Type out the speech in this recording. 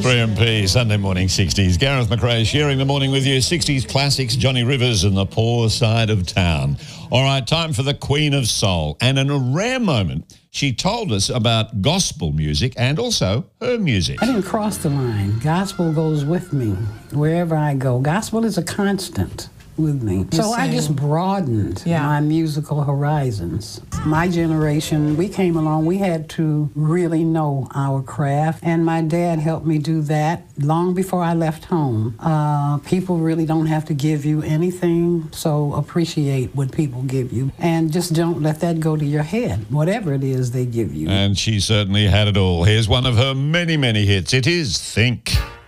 3MP, Sunday morning 60s. Gareth McRae sharing the morning with you. 60s classics, Johnny Rivers and the Poor Side of Town. All right, time for the Queen of Soul. And in a rare moment, she told us about gospel music and also her music. I didn't cross the line. Gospel goes with me wherever I go. Gospel is a constant with me. So I just broadened my musical horizons. My generation, we came along, we had to really know our craft, and my dad helped me do that long before I left home. People really don't have to give you anything, so appreciate what people give you, and just don't let that go to your head, whatever it is they give you. And she certainly had it all. Here's one of her many, many hits. It is Think.